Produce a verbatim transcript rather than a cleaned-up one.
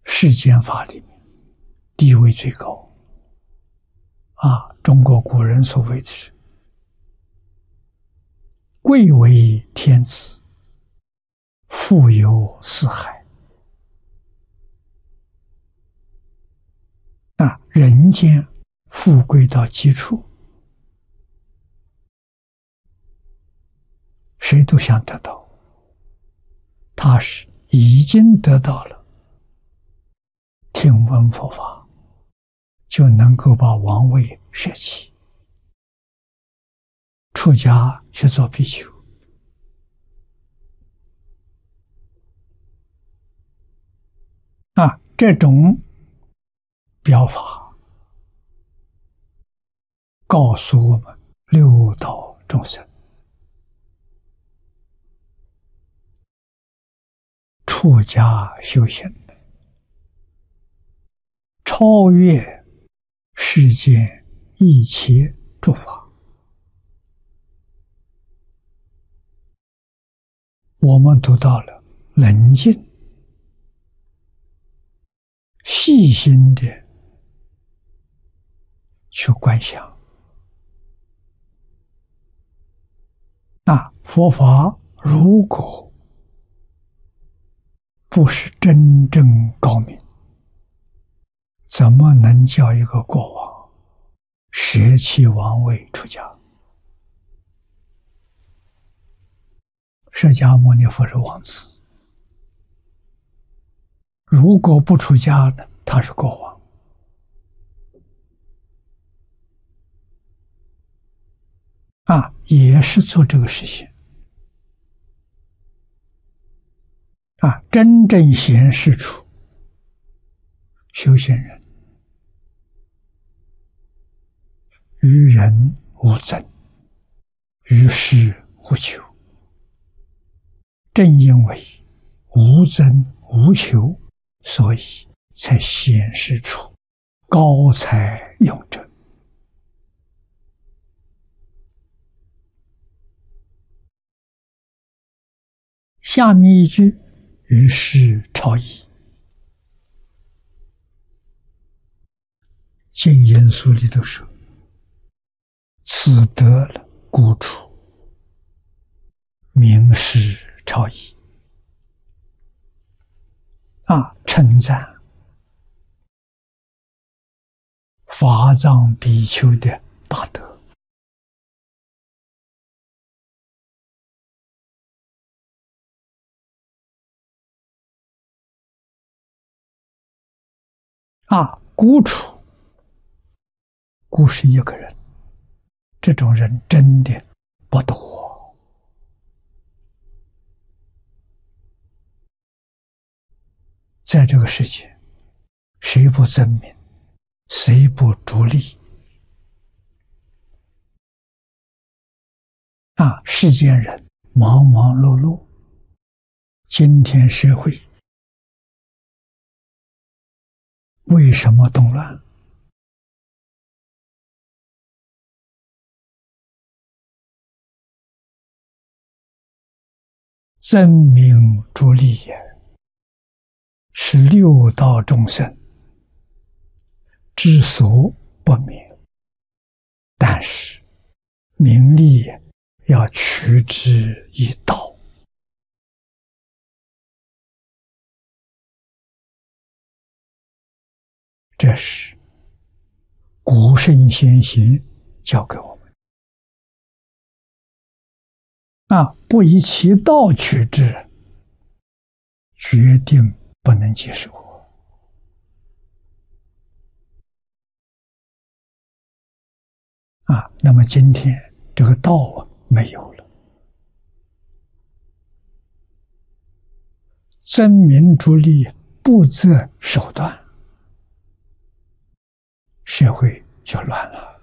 世间法里面地位最高啊！中国古人所谓的是贵为天子，富有四海啊！人间富贵到极处，谁都想得到，他是已经得到了。听闻佛法，就能够把王位舍弃，出家去做比丘。啊，这种表法告诉我们六道众生出家修行，超越世间一切诸法。我们读到了冷静细心的去观想，那佛法如果不是真正高明，怎么能叫一个国王舍弃王位出家？释迦牟尼佛是王子，如果不出家呢，他是国王。啊，也是做这个事情。啊，真正显示出修行人于人无憎，于事无求。正因为无憎无求，所以才显示出高才勇者。下面一句于是超逸，净言书里头说，此得了孤处，名是超逸。啊，称赞法藏比丘的大德。啊，孤处，孤是一个人，这种人真的不多。在这个世界，谁不争名，谁不逐利？啊，世间人忙忙碌碌，今天社会为什么动乱？争名逐利也，是六道众生之所不免。但是名利要取之以道。这是古圣先贤教给我们。啊，不以其道取之，决定不能接受。啊，那么今天这个道啊没有了，争名逐利，不择手段，社会就乱了。